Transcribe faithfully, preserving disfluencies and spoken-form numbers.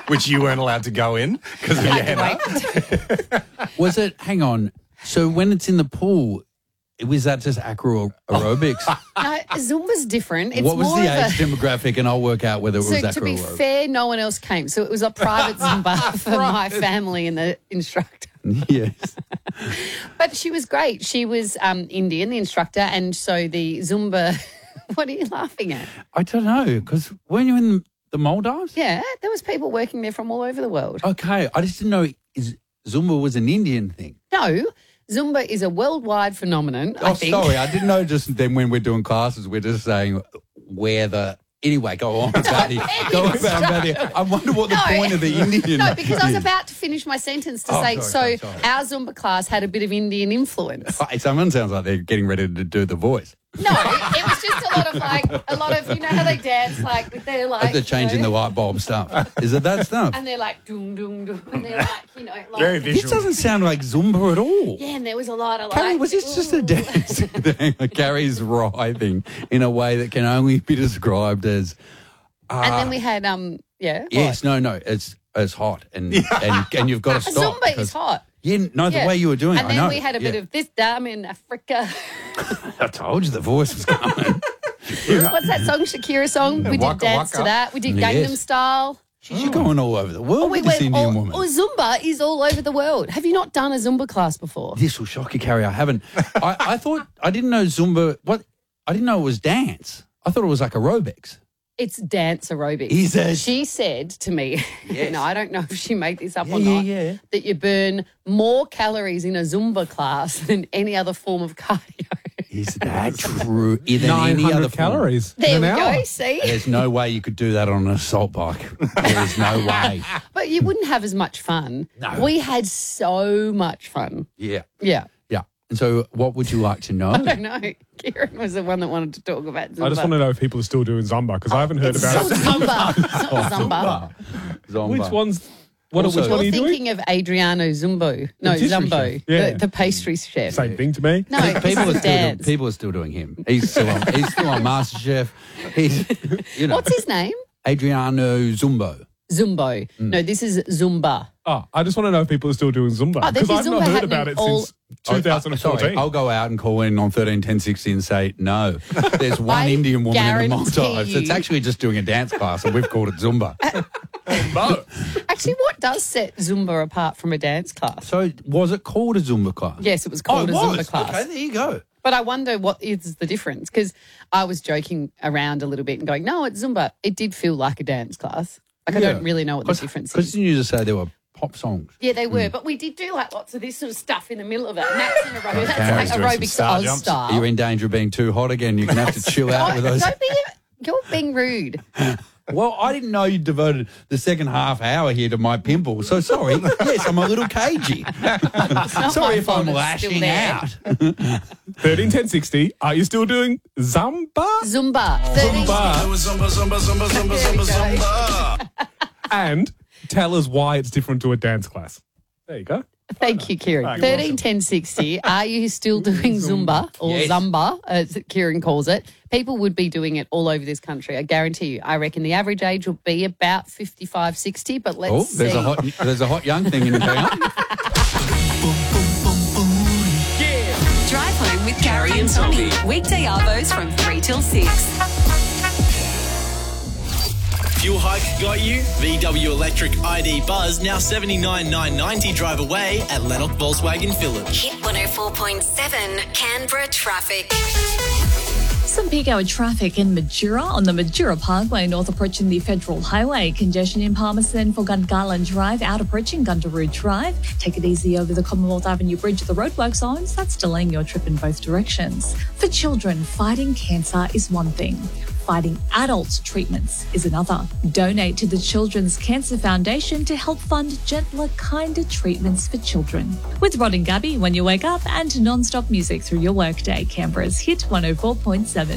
which you weren't allowed to go in because of your henna. Was it, hang on, so when it's in the pool, was that just acro aerobics? No, Zumba's different. It's what was more the of age a, demographic, and I'll work out whether it was So acro to be aerobics. fair, no one else came. So it was a private Zumba for my family and the instructor. Yes. But she was great. She was um, Indian, the instructor, and so the Zumba. What are you laughing at? I don't know, because weren't you in the Maldives? Yeah, there was people working there from all over the world. Okay, I just didn't know is Zumba was an Indian thing. No, Zumba is a worldwide phenomenon, Oh, I think. sorry, I didn't know just then when we're doing classes, we're just saying where the... Anyway, go on about it. Go on about it. I wonder what the No. point of the Indian No, because I was is. about to finish my sentence to Oh, say, sorry, so sorry, sorry. our Zumba class had a bit of Indian influence. Hey, someone sounds like they're getting ready to do the voice. No, it was just a lot of like, a lot of, you know how they dance, like, with their like... Like they're changing you know, the light bulb stuff. Is it that stuff? And they're like, doom, doom, doom, and they're like, you know, like... Very This visual. doesn't sound like Zumba at all. Yeah, and there was a lot of like... Carrie, was this just a ooh. dance thing? Carrie's writhing in a way that can only be described as... Uh, And then we had, um, yeah. Yes, no, no, it's it's hot and and, and you've got to stop. Zumba because- is hot. Yeah, no, the Yeah. way you were doing it, And I then know. we had a bit Yeah. of this dam in Africa. I told you the voice was coming. What's that song, Shakira song? We did Waka dance to Waka. that. We did Yes. Gangnam Style. She's going all over the world We with this went Indian all, woman. oh, Zumba is all over the world. Have you not done a Zumba class before? This will shock you, Carrie. I haven't. I, I thought, I didn't know Zumba, what? I didn't know it was dance. I thought it was like aerobics. It's dance aerobics. Is it? She said to me, Yes. no, I don't know if she made this up Yeah, or yeah, not, yeah. that you burn more calories in a Zumba class than any other form of cardio. Is that true? Than nine any other hundred form? calories There in we an hour. go, see? There's no way you could do that on an assault bike. There's no way. But you wouldn't have as much fun. No. We had so much fun. Yeah. Yeah. Yeah. And so what would you like to know? I don't know. Kieran was the one that wanted to talk about Zumba. I just want to know if people are still doing Zumba because I haven't heard It's about not it. Zumba. It's not Zumba. Zumba. Which one's? What, Also- which one are You're you doing? thinking of Adriano Zumbo. No, pastry Zumbo. chef. Yeah. The, the pastry chef. Same thing to me. No, this People is are, still doing, dance. people are still doing him. He's still on, he's still on MasterChef. He's, you know, What's his name? Adriano Zumbo. Zumbo. Mm. No, this is Zumba. Oh, I just want to know if people are still doing Zumba Oh, there's because I've Zumba not heard happening about it all- since two thousand Oh, sorry, fourteen. I'll go out and call in on thirteen ten sixty and say, no, there's one I Indian woman in the guarantee Maldives. It's you- actually just doing a dance class and we've called it Zumba. No. Actually, what does set Zumba apart from a dance class? So was it called a Zumba class? Yes, it was Oh, called it a Zumba was. class. Okay, there you go. But I wonder what is the difference because I was joking around a little bit and going, no, it's Zumba. It did feel like a dance class. Like I Yeah. don't really know what the difference Because is. didn't you just say there were pop songs? Yeah, they Hmm. were, but we did do like lots of this sort of stuff in the middle of it. And that's in aerobics. Carrie's That's doing like some aerobics star Oz jumps. style. You're in danger of being too hot again. You're going to have to chill out Oh, with those. don't be, you're being rude. Well, I didn't know you devoted the second half hour here to my pimple. So sorry. Yes, I'm a little cagey. Not Sorry my if fault I'm it's lashing still there. out. thirteen ten sixty. Are you still doing Zumba? Zumba. thirteen Zumba. There we go. And tell us why it's different to a dance class. There you go. Thank you, Kieran. thirteen ten sixty. Are you still doing Zumba or Yes. Zumba, as Kieran calls it? People would be doing it all over this country. I guarantee you. I reckon the average age will be about fifty-five, sixty, but let's Oh, see. there's a hot there's a hot young thing in town. Drive home with Carrie and Tommy. Weekday arvos from three till six. Fuel hike got you? V W Electric I D Buzz now seventy-nine nine ninety drive away at Lennox Volkswagen Village. Hit one oh four point seven Canberra traffic. Some peak hour traffic in Majura on the Majura Parkway north approaching the Federal Highway. Congestion in Palmerston for Gungarland Drive out approaching Gundaroo Drive. Take it easy over the Commonwealth Avenue Bridge at the roadwork zones. That's delaying your trip in both directions. For children, fighting cancer is one thing. Fighting adult treatments is another. Donate to the Children's Cancer Foundation to help fund gentler, kinder treatments for children. With Rod and Gabby when you wake up and non-stop music through your workday. Canberra's Hit one oh four point seven.